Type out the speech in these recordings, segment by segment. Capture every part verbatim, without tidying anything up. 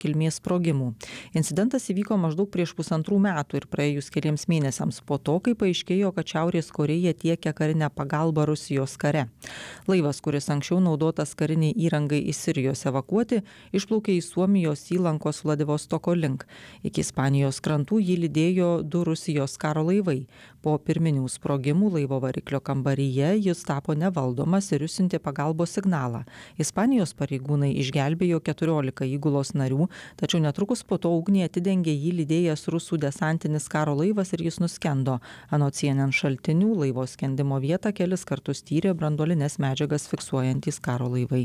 kilmės sprogimų. Incidentas įvyko maždaug prieš pusantrų metų ir praėjus keliems mėnesiams po to, kai paaiškėjo, kad Šiaurės Korėja tiekia karinę pagalbą Rusijos kare. Laivas, kuris anksčiau naudotas kariniai įrangai iš Sirijos evakuoti, išplaukė į Suomijos įlankos Vladivostoko link. Iki Ispanijos krantų jį lydėjo du Rusijos karo laivai. Po pirminių sprogimų laivo variklio kambaryje jis tapo nevaldomas ir išsiuntė pagalbos signalą. Ispanijos pareigūnai išgelbėjo keturiolika įgulos narių, tačiau netrukus po to ugnį atidengė jį lydėjęs rusų desantinis karo laivas ir jis nuskendo. Anot C N N šaltinių, laivo skendimo vietą kelis kartus tyrė branduolines medžiagas fiksuojantys karo laivai.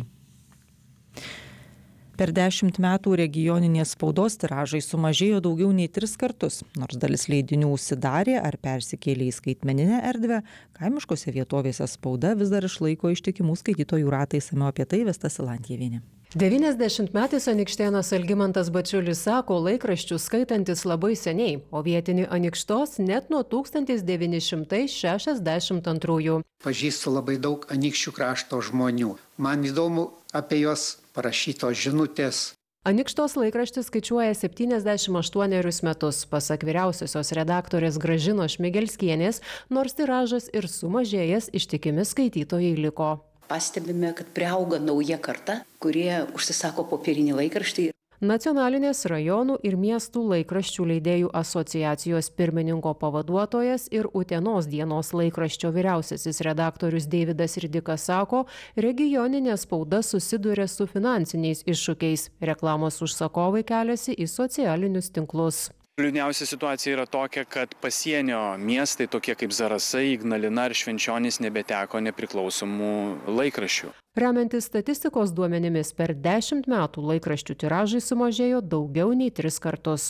Per dešimt metų regioninės spaudos tiražai sumažėjo daugiau nei tris kartus. Nors dalis leidinių užsidarė ar persikėlė į skaitmeninę erdvę, kaimiškose vietovėse spauda vis dar išlaiko ištikimų skaitytojų ratą. Išsamiau apie tai Vesta Silantjevienė. devyniasdešimtmetis anykštėnas Algimantas Bačiulis sako, laikraščius skaitantis labai seniai, o vietinį Anykštos net nuo tūkstantis devyni šimtai šešiasdešimt antrųjų. Pažįstu labai daug Anykščių krašto žmonių. Man įdomu apie juos parašytos žinutės. Anykštos laikraštis skaičiuoja septyniasdešimt aštuonerius metus, pasak vyriausiosios redaktorės Gražinos Šmigelskienės, nors tiražas ir sumažėjęs, ištikimi skaitytojai liko. Pastebime, kad priauga nauja karta, kurie užsisako popierinį laikraštį. Nacionalinės rajonų ir miestų laikraščių leidėjų asociacijos pirmininko pavaduotojas ir Utenos dienos laikraščio vyriausiasis redaktorius Deividas Ridikas sako, regioninė spauda susiduria su finansiniais iššūkiais. Reklamos užsakovai keliasi į socialinius tinklus. Liūdniausia situacija yra tokia, kad pasienio miestai tokie kaip Zarasai, Ignalina ir Švenčionys nebeteko nepriklausomų laikraščių. Remiantis statistikos duomenimis, per dešimt metų laikraščių tiražai sumažėjo daugiau nei tris kartus.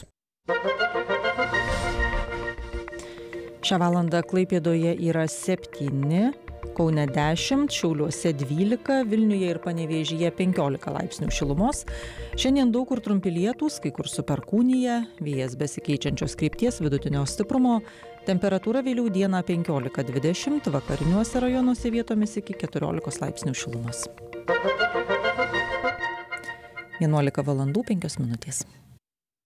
Šią valandą Klaipėdoje yra septyni, Kaune dešimt, Šiauliuose dvylika, Vilniuje ir Panevėžyje penkiolika laipsnių šilumos. Šiandien daug kur trumpi lietūs, kai kur su perkūnija, vėjas besikeičiančios krypties vidutinio stiprumo, temperatūra vėliau dieną penkiolika dvidešimt, vakariniuose rajonuose vietomis iki keturiolikos laipsnių šilumos. vienuolika valandų penkios minutės.